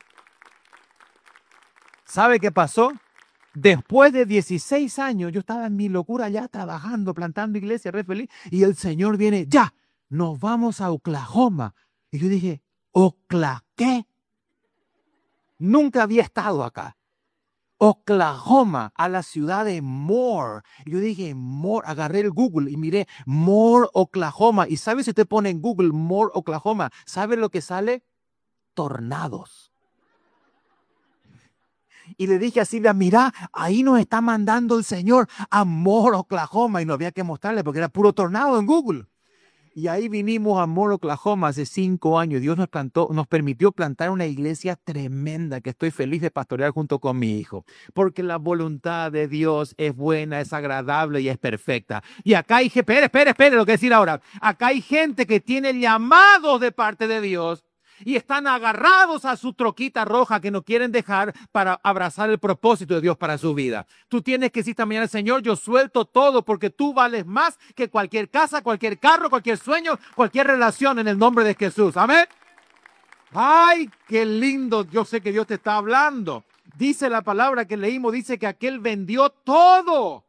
Speaker 3: ¿Sabe qué pasó? Después de 16 años, yo estaba en mi locura ya trabajando, plantando iglesias, re feliz, y el Señor viene, ya, nos vamos a Oklahoma. Y yo dije, ¿Oklahoma qué? Nunca había estado acá. Oklahoma, a la ciudad de Moore. Y yo dije, Moore, agarré el Google y miré Moore, Oklahoma. Y ¿sabe si usted pone en Google Moore, Oklahoma? ¿Sabe lo que sale? Tornados. Y le dije a Silvia, mira, ahí nos está mandando el Señor a Moore, Oklahoma. Y no había que mostrarle porque era puro tornado en Google. Y ahí vinimos a Moore, Oklahoma hace 5 años. Dios nos permitió plantar una iglesia tremenda que estoy feliz de pastorear junto con mi hijo. Porque la voluntad de Dios es buena, es agradable y es perfecta. Y acá hay gente, espere lo que decir ahora. Acá hay gente que tiene llamados de parte de Dios y están agarrados a su troquita roja que no quieren dejar para abrazar el propósito de Dios para su vida. Tú tienes que decir también al Señor, yo suelto todo porque tú vales más que cualquier casa, cualquier carro, cualquier sueño, cualquier relación en el nombre de Jesús. Amén. Ay, qué lindo. Yo sé que Dios te está hablando. Dice la palabra que leímos, dice que aquel vendió todo.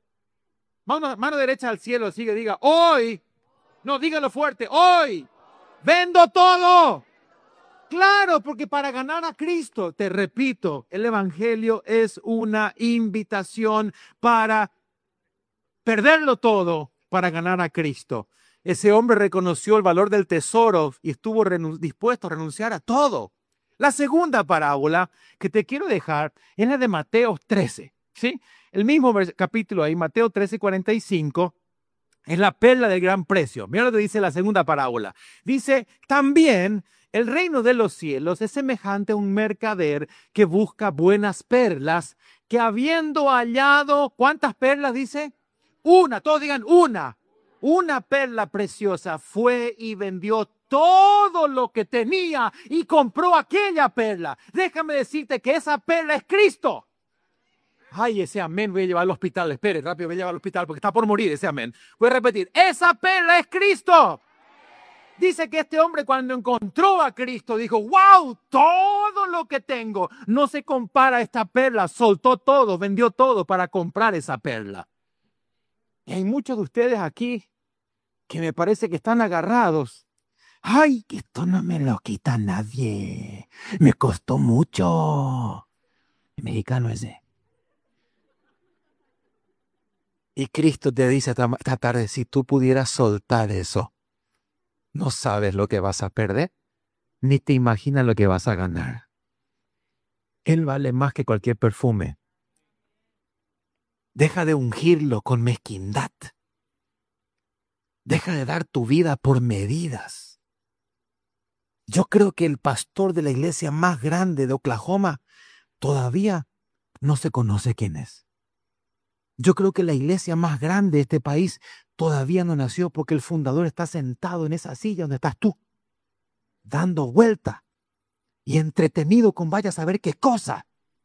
Speaker 3: Mano derecha al cielo, sigue, diga, hoy, no, dígalo fuerte, hoy vendo todo. Claro, porque para ganar a Cristo, te repito, el Evangelio es una invitación para perderlo todo para ganar a Cristo. Ese hombre reconoció el valor del tesoro y estuvo dispuesto a renunciar a todo. La segunda parábola que te quiero dejar es la de Mateo 13, ¿sí? El mismo capítulo ahí, Mateo 13:45. Es la perla del gran precio. Mira lo que dice la segunda parábola. Dice, también el reino de los cielos es semejante a un mercader que busca buenas perlas, que habiendo hallado, ¿cuántas perlas dice? Una, todos digan una perla preciosa, fue y vendió todo lo que tenía y compró aquella perla. Déjame decirte que esa perla es Cristo. Ay, ese amén voy a llevar al hospital. Espere, rápido voy a llevar al hospital porque está por morir ese amén. Voy a repetir, esa perla es Cristo. Dice que este hombre cuando encontró a Cristo dijo, wow, todo lo que tengo no se compara a esta perla. Soltó todo, vendió todo para comprar esa perla. Y hay muchos de ustedes aquí que me parece que están agarrados. Ay, que esto no me lo quita nadie. Me costó mucho. El mexicano ese. Y Cristo te dice esta tarde, si tú pudieras soltar eso, no sabes lo que vas a perder, ni te imaginas lo que vas a ganar. Él vale más que cualquier perfume. Deja de ungirlo con mezquindad. Deja de dar tu vida por medidas. Yo creo que el pastor de la iglesia más grande de Oklahoma todavía no se conoce quién es. Yo creo que la iglesia más grande de este país todavía no nació porque el fundador está sentado en esa silla donde estás tú, dando vuelta y entretenido con vaya a saber qué cosa.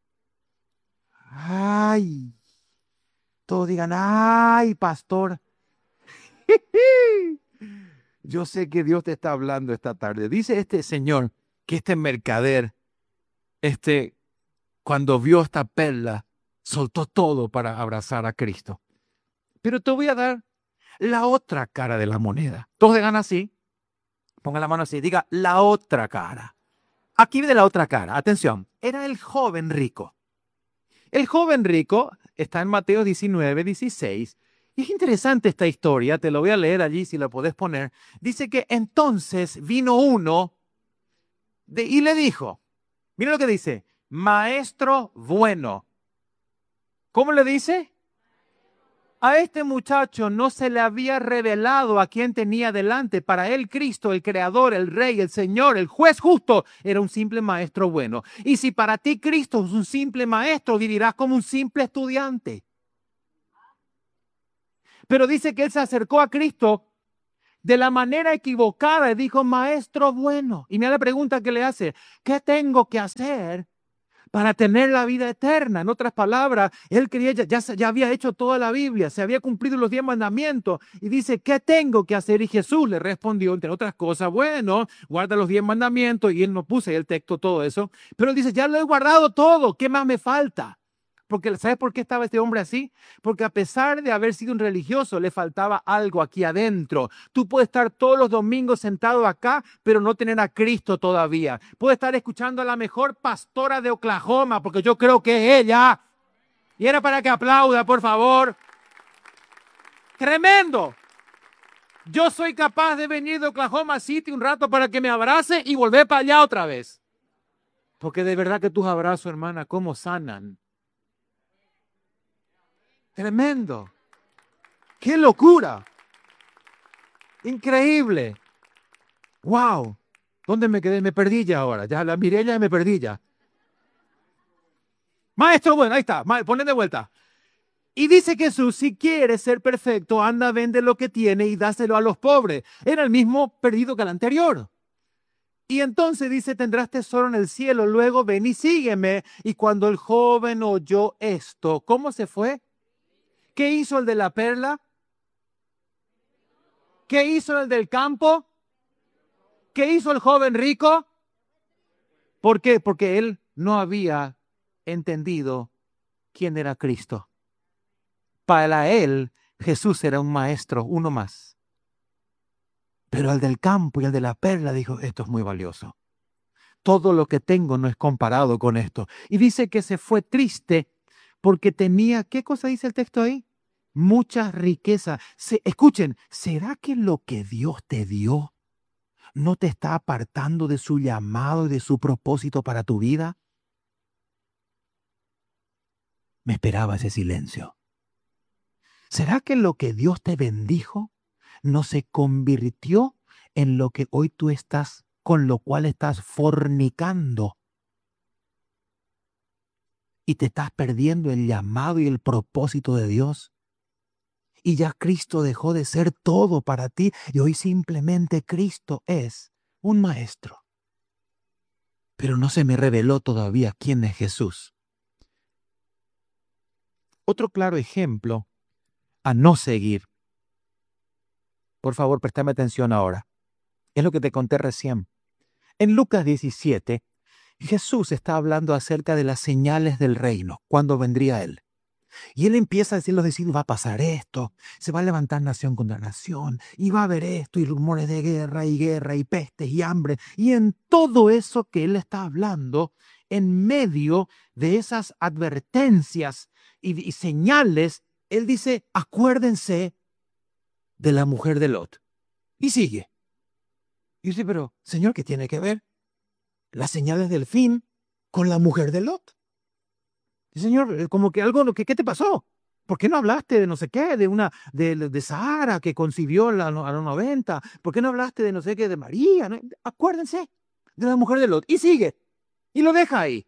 Speaker 3: Ay, todos digan, ay, pastor. Yo sé que Dios te está hablando esta tarde. Dice este señor que este mercader, cuando vio esta perla, soltó todo para abrazar a Cristo. Pero te voy a dar la otra cara de la moneda. Todos digan así. Pongan la mano así. Diga la otra cara. Aquí viene la otra cara. Atención. Era el joven rico. El joven rico está en Mateo 19:16. Y es interesante esta historia. Te lo voy a leer allí si lo podés poner. Dice que entonces vino uno y le dijo. Mira lo que dice. Maestro bueno. ¿Cómo le dice? A este muchacho no se le había revelado a quien tenía delante. Para él, Cristo, el Creador, el Rey, el Señor, el Juez justo, era un simple maestro bueno. Y si para ti Cristo es un simple maestro, vivirás como un simple estudiante. Pero dice que él se acercó a Cristo de la manera equivocada y dijo, maestro bueno. Y mira la pregunta que le hace, ¿qué tengo que hacer para tener la vida eterna? En otras palabras, él creía, ya había hecho toda la Biblia, se había cumplido los 10 mandamientos y dice, ¿qué tengo que hacer? Y Jesús le respondió, entre otras cosas, bueno, guarda los 10 mandamientos, y él no puso ahí el texto, todo eso, pero él dice, ya lo he guardado todo, ¿qué más me falta? Porque, ¿sabes por qué estaba este hombre así? Porque a pesar de haber sido un religioso, le faltaba algo aquí adentro. Tú puedes estar todos los domingos sentado acá, pero no tener a Cristo todavía. Puedes estar escuchando a la mejor pastora de Oklahoma, porque yo creo que es ella. Y era para que aplauda, por favor. Tremendo. Yo soy capaz de venir de Oklahoma City un rato para que me abrace y volver para allá otra vez. Porque de verdad que tus abrazos, hermana, cómo sanan. Tremendo. ¡Qué locura! Increíble. ¡Wow! ¿Dónde me quedé? Me perdí ya ahora. Ya la miré ya y me perdí ya. Maestro, bueno, ahí está. Ponle de vuelta. Y dice Jesús, si quieres ser perfecto, anda, vende lo que tiene y dáselo a los pobres. Era el mismo perdido que el anterior. Y entonces dice, tendrás tesoro en el cielo. Luego ven y sígueme. Y cuando el joven oyó esto, ¿cómo se fue? ¿Qué hizo el de la perla? ¿Qué hizo el del campo? ¿Qué hizo el joven rico? ¿Por qué? Porque él no había entendido quién era Cristo. Para él, Jesús era un maestro, uno más. Pero el del campo y el de la perla dijo, esto es muy valioso. Todo lo que tengo no es comparado con esto. Y dice que se fue triste porque tenía, ¿qué cosa dice el texto ahí? Mucha riqueza. Escuchen, ¿será que lo que Dios te dio no te está apartando de su llamado y de su propósito para tu vida? Me esperaba ese silencio. ¿Será que lo que Dios te bendijo no se convirtió en lo que hoy tú estás, con lo cual estás fornicando? Y te estás perdiendo el llamado y el propósito de Dios. Y ya Cristo dejó de ser todo para ti y hoy simplemente Cristo es un maestro. Pero no se me reveló todavía quién es Jesús. Otro claro ejemplo a no seguir. Por favor, préstame atención ahora. Es lo que te conté recién. En Lucas 17, Jesús está hablando acerca de las señales del reino, cuando vendría Él. Y Él empieza a decir los discípulos, va a pasar esto, se va a levantar nación contra nación, y va a haber esto, y rumores de guerra, y pestes, y hambre. Y en todo eso que Él está hablando, en medio de esas advertencias y señales, Él dice, acuérdense de la mujer de Lot. Y sigue. Y dice, pero Señor, ¿qué tiene que ver las señales del fin con la mujer de Lot? Y Señor, como que algo, ¿qué te pasó? ¿Por qué no hablaste de no sé qué, de Sara que concibió a los 90? ¿Por qué no hablaste de no sé qué, de María? ¿No? Acuérdense de la mujer de Lot. Y sigue. Y lo deja ahí.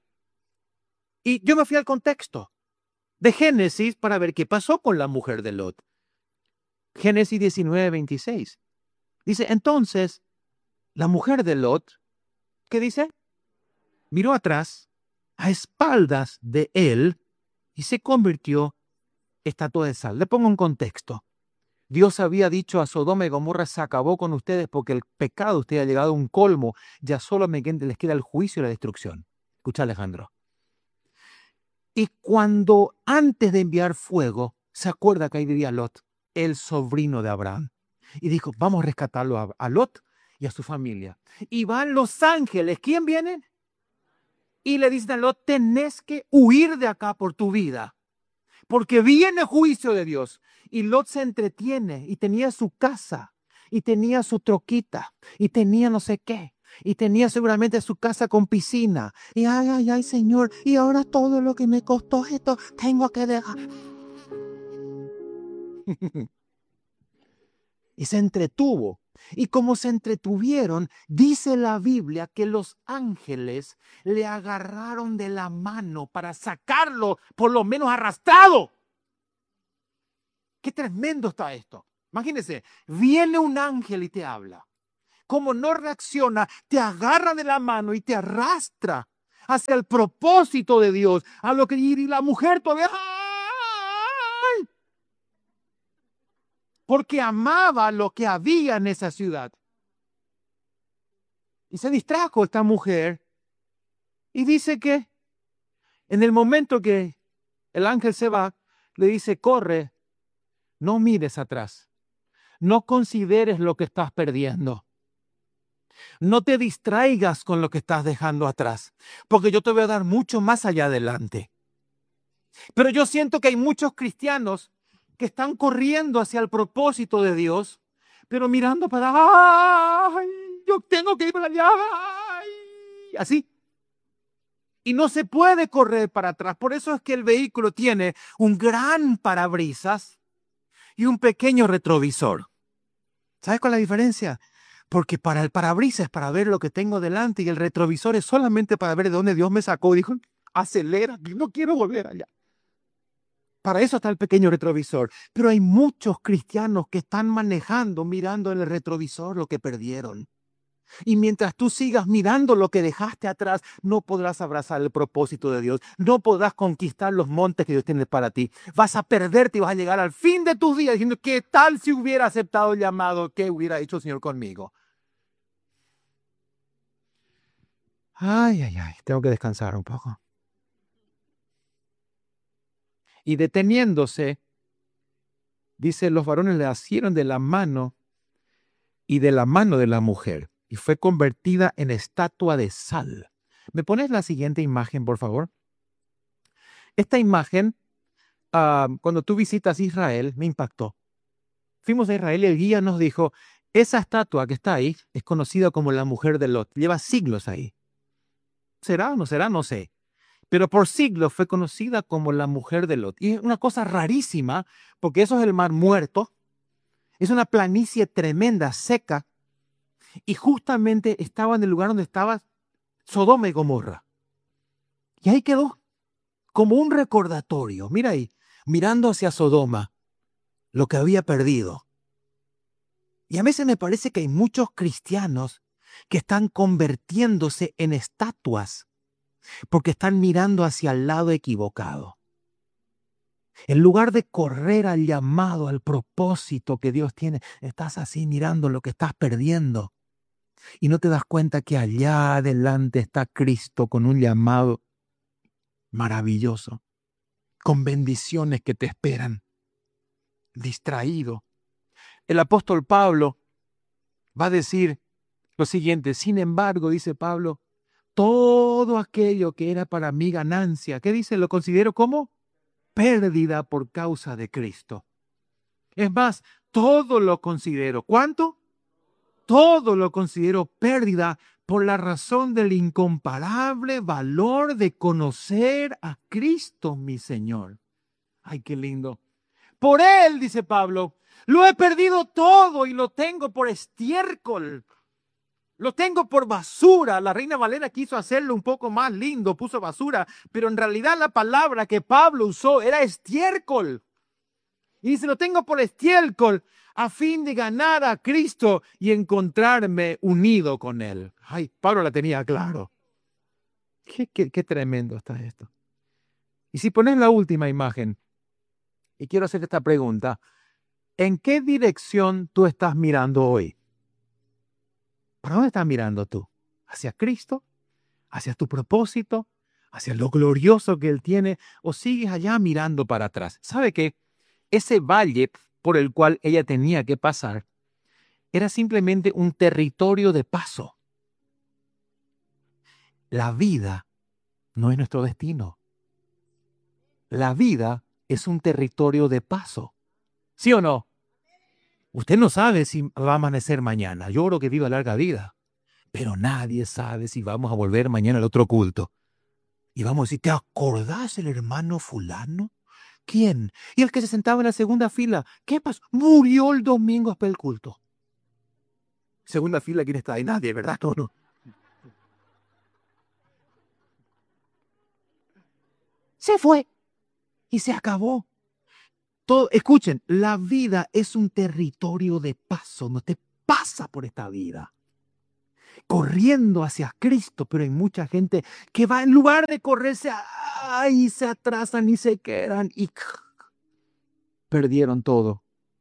Speaker 3: Y yo me fui al contexto de Génesis para ver qué pasó con la mujer de Lot. Génesis 19, 26. Dice, entonces, la mujer de Lot, ¿qué dice? Miró atrás, a espaldas de él, y se convirtió estatua de sal. Le pongo un contexto. Dios había dicho a Sodoma y Gomorra, se acabó con ustedes porque el pecado de ustedes ha llegado a un colmo, ya solamente les queda el juicio y la destrucción. Escucha, Alejandro. Y cuando antes de enviar fuego, se acuerda que ahí vivía Lot, el sobrino de Abraham. Y dijo, vamos a rescatarlo a Lot y a su familia. Y van los ángeles. ¿Quién vienen? Y le dicen a Lot, tenés que huir de acá por tu vida, porque viene juicio de Dios. Y Lot se entretiene y tenía su casa, y tenía su troquita, y tenía no sé qué, y tenía seguramente su casa con piscina. Y ay, Señor, y ahora todo lo que me costó esto, tengo que dejar. Y se entretuvo. Y como se entretuvieron, dice la Biblia que los ángeles le agarraron de la mano para sacarlo, por lo menos arrastrado. Qué tremendo está esto. Imagínense, viene un ángel y te habla. Como no reacciona, te agarra de la mano y te arrastra hacia el propósito de Dios. A lo que y la mujer todavía... ¡ay! Porque amaba lo que había en esa ciudad. Y se distrajo esta mujer y dice que en el momento que el ángel se va, le dice, corre, no mires atrás, no consideres lo que estás perdiendo. No te distraigas con lo que estás dejando atrás, porque yo te voy a dar mucho más allá adelante. Pero yo siento que hay muchos cristianos que están corriendo hacia el propósito de Dios, pero mirando para, ¡ay! Yo tengo que ir para allá, ¡ay! Así. Y no se puede correr para atrás. Por eso es que el vehículo tiene un gran parabrisas y un pequeño retrovisor. ¿Sabes cuál es la diferencia? Porque para el parabrisas es para ver lo que tengo delante y el retrovisor es solamente para ver de dónde Dios me sacó. Dijo, acelera, no quiero volver allá. Para eso está el pequeño retrovisor. Pero hay muchos cristianos que están manejando, mirando en el retrovisor lo que perdieron. Y mientras tú sigas mirando lo que dejaste atrás, no podrás abrazar el propósito de Dios. No podrás conquistar los montes que Dios tiene para ti. Vas a perderte y vas a llegar al fin de tus días diciendo, ¿qué tal si hubiera aceptado el llamado? ¿Qué hubiera hecho el Señor conmigo? Ay, ay, ay, tengo que descansar un poco. Y deteniéndose, dice, los varones le asieron de la mano y de la mano de la mujer, y fue convertida en estatua de sal. ¿Me pones la siguiente imagen, por favor? Esta imagen, cuando tú visitas Israel, me impactó. Fuimos a Israel y el guía nos dijo, esa estatua que está ahí es conocida como la mujer de Lot. Lleva siglos ahí. ¿Será o no será? No sé. Pero por siglos fue conocida como la mujer de Lot. Y es una cosa rarísima, porque eso es el mar muerto. Es una planicie tremenda, seca. Y justamente estaba en el lugar donde estaba Sodoma y Gomorra. Y ahí quedó como un recordatorio. Mira ahí, mirando hacia Sodoma, lo que había perdido. Y a veces me parece que hay muchos cristianos que están convirtiéndose en estatuas porque están mirando hacia el lado equivocado. En lugar de correr al llamado, al propósito que Dios tiene, estás así mirando lo que estás perdiendo. Y no te das cuenta que allá adelante está Cristo con un llamado maravilloso, con bendiciones que te esperan. Distraído. El apóstol Pablo va a decir lo siguiente, sin embargo, dice Pablo, todo aquello que era para mí ganancia, ¿qué dice? Lo considero como pérdida por causa de Cristo. Es más, todo lo considero. ¿Cuánto? Todo lo considero pérdida por la razón del incomparable valor de conocer a Cristo, mi Señor. Ay, qué lindo. Por Él, dice Pablo, lo he perdido todo y lo tengo por estiércol. Lo tengo por basura. La Reina Valera quiso hacerlo un poco más lindo, puso basura, pero en realidad la palabra que Pablo usó era estiércol. Y dice, lo tengo por estiércol a fin de ganar a Cristo y encontrarme unido con Él. Ay, Pablo la tenía claro. Qué tremendo está esto. Y si pones la última imagen, y quiero hacer esta pregunta, ¿en qué dirección tú estás mirando hoy? ¿Para dónde estás mirando tú? ¿Hacia Cristo? ¿Hacia tu propósito? ¿Hacia lo glorioso que Él tiene? ¿O sigues allá mirando para atrás? ¿Sabe qué? Ese valle por el cual ella tenía que pasar era simplemente un territorio de paso. La vida no es nuestro destino. La vida es un territorio de paso. ¿Sí o no? Usted no sabe si va a amanecer mañana. Yo oro que viva larga vida. Pero nadie sabe si vamos a volver mañana al otro culto. Y vamos a decir, ¿te acordás el hermano fulano? ¿Quién? Y el que se sentaba en la segunda fila, ¿qué pasó? Murió el domingo después del culto. Segunda fila, ¿quién está ahí? Nadie, ¿verdad? No. Se fue y se acabó. Todo, escuchen, la vida es un territorio de paso, no te pasa por esta vida corriendo hacia Cristo, pero hay mucha gente que va en lugar de correrse, ay, se atrasan y se quedan y perdieron todo.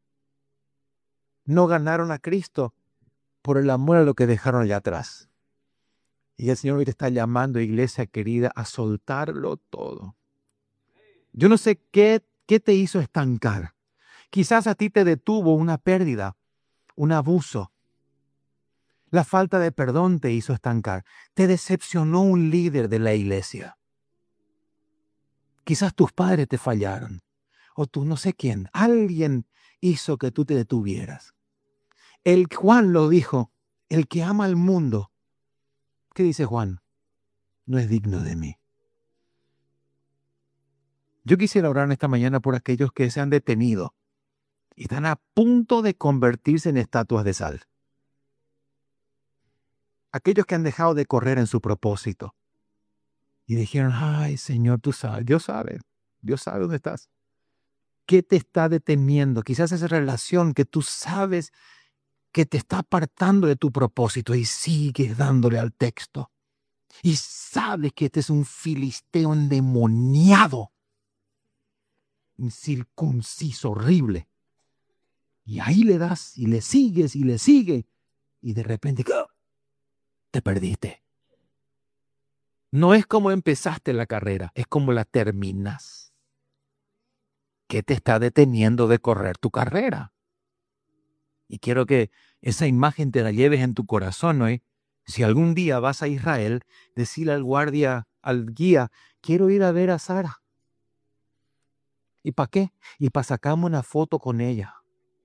Speaker 3: No ganaron a Cristo por el amor a lo que dejaron allá atrás. Y el Señor hoy te está llamando, iglesia querida, a soltarlo todo. Yo no sé qué te hizo estancar. Quizás a ti te detuvo una pérdida, un abuso. La falta de perdón te hizo estancar. Te decepcionó un líder de la iglesia. Quizás tus padres te fallaron. O tú no sé quién. Alguien hizo que tú te detuvieras. El Juan lo dijo. El que ama al mundo. ¿Qué dice Juan? No es digno de mí. Yo quisiera orar en esta mañana por aquellos que se han detenido y están a punto de convertirse en estatuas de sal. Aquellos que han dejado de correr en su propósito y dijeron, ay Señor, tú sabes, Dios sabe dónde estás. ¿Qué te está deteniendo? Quizás esa relación que tú sabes que te está apartando de tu propósito y sigues dándole al texto. Y sabes que este es un filisteo endemoniado, incircunciso, horrible. Y ahí le das y le sigues y le sigue y de repente te perdiste. No es como empezaste la carrera, es como la terminas. ¿Qué te está deteniendo de correr tu carrera? Y quiero que esa imagen te la lleves en tu corazón hoy. Si algún día vas a Israel, decirle al guardia, al guía, quiero ir a ver a Sara. ¿Y para qué? Y para sacarme una foto con ella.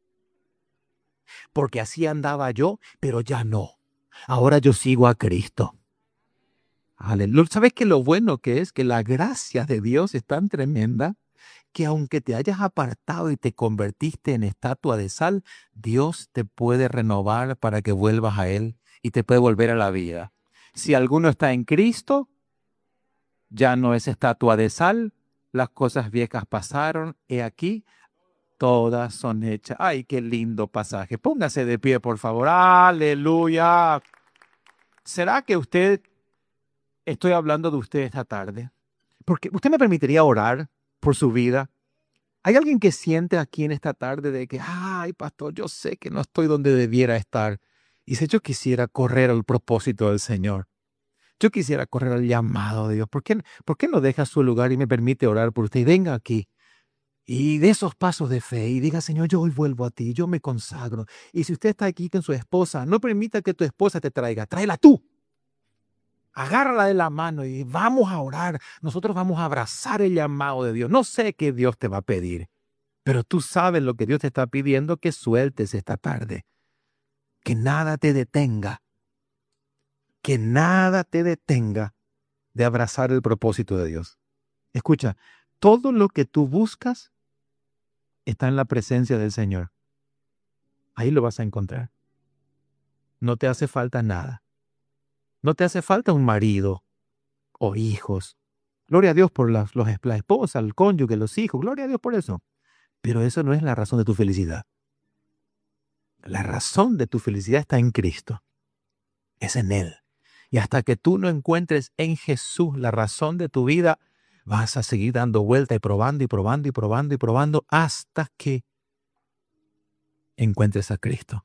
Speaker 3: Porque así andaba yo, pero ya no. Ahora yo sigo a Cristo. Aleluya. ¿Sabes qué lo bueno que es? Que la gracia de Dios es tan tremenda que aunque te hayas apartado y te convertiste en estatua de sal, Dios te puede renovar para que vuelvas a Él y te puede volver a la vida. Si alguno está en Cristo, ya no es estatua de sal, las cosas viejas pasaron, he aquí, todas son hechas. ¡Ay, qué lindo pasaje! Póngase de pie, por favor. ¡Aleluya! ¿Será que estoy hablando de usted esta tarde? Porque usted me permitiría orar por su vida. ¿Hay alguien que siente aquí en esta tarde de que, ay, pastor, yo sé que no estoy donde debiera estar? Y si yo quisiera correr al propósito del Señor. Yo quisiera correr al llamado de Dios. ¿Por qué no deja su lugar y me permite orar por usted? Y venga aquí. Y de esos pasos de fe y diga, Señor, yo hoy vuelvo a ti, yo me consagro. Y si usted está aquí con su esposa, no permita que tu esposa te traiga, tráela tú. Agárrala de la mano y vamos a orar. Nosotros vamos a abrazar el llamado de Dios. No sé qué Dios te va a pedir, pero tú sabes lo que Dios te está pidiendo que sueltes esta tarde. Que nada te detenga. Que nada te detenga de abrazar el propósito de Dios. Escucha, todo lo que tú buscas está en la presencia del Señor. Ahí lo vas a encontrar. No te hace falta nada. No te hace falta un marido o hijos. Gloria a Dios por la esposa, el cónyuge, los hijos. Gloria a Dios por eso. Pero eso no es la razón de tu felicidad. La razón de tu felicidad está en Cristo. Es en Él. Y hasta que tú no encuentres en Jesús la razón de tu vida, vas a seguir dando vuelta y probando y probando y probando y probando hasta que encuentres a Cristo.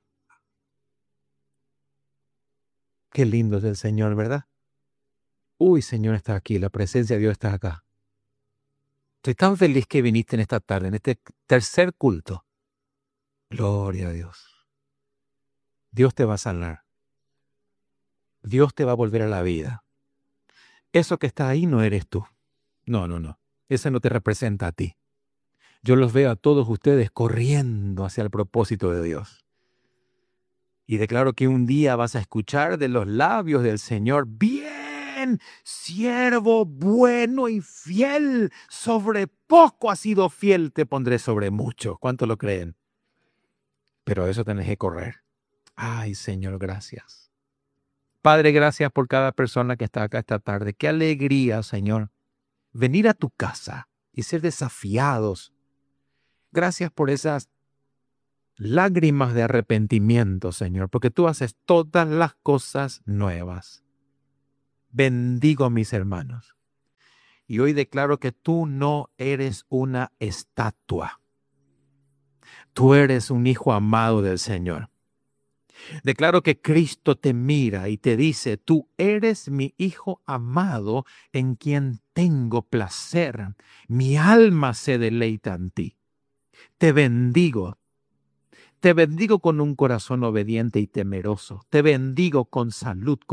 Speaker 3: Qué lindo es el Señor, ¿verdad? Uy, Señor está aquí, la presencia de Dios está acá. Estoy tan feliz que viniste en esta tarde, en este tercer culto. Gloria a Dios. Dios te va a sanar. Dios te va a volver a la vida. Eso que está ahí no eres tú. No. Eso no te representa a ti. Yo los veo a todos ustedes corriendo hacia el propósito de Dios. Y declaro que un día vas a escuchar de los labios del Señor, bien bien, siervo bueno y fiel. Sobre poco has sido fiel, te pondré sobre mucho. ¿Cuánto lo creen? Pero eso tenés que correr. Ay, Señor, gracias. Padre, gracias por cada persona que está acá esta tarde. Qué alegría, Señor, venir a tu casa y ser desafiados. Gracias por esas lágrimas de arrepentimiento, Señor, porque tú haces todas las cosas nuevas. Bendigo a mis hermanos. Y hoy declaro que tú no eres una estatua. Tú eres un hijo amado del Señor. Declaro que Cristo te mira y te dice, tú eres mi hijo amado en quien tengo placer. Mi alma se deleita en ti. Te bendigo. Te bendigo con un corazón obediente y temeroso. Te bendigo con salud,